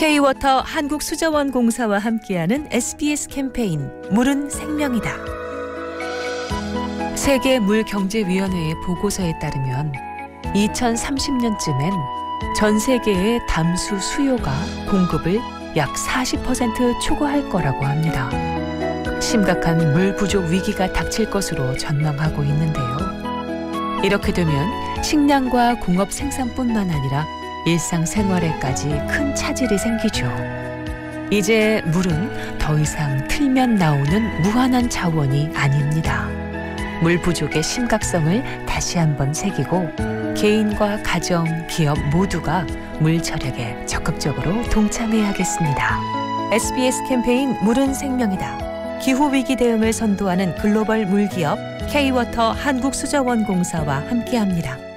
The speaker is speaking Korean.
K-워터 한국수자원공사와 함께하는 SBS 캠페인 물은 생명이다. 세계물경제위원회의 보고서에 따르면 2030년쯤엔 전 세계의 담수 수요가 공급을 약 40% 초과할 거라고 합니다. 심각한 물 부족 위기가 닥칠 것으로 전망하고 있는데요. 이렇게 되면 식량과 공업 생산뿐만 아니라 일상생활에까지 큰 차질이 생기죠. 이제 물은 더 이상 틀면 나오는 무한한 자원이 아닙니다. 물 부족의 심각성을 다시 한번 새기고 개인과 가정, 기업 모두가 물 절약에 적극적으로 동참해야겠습니다. SBS 캠페인 물은 생명이다. 기후위기 대응을 선도하는 글로벌 물기업 K-워터 한국수자원공사와 함께합니다.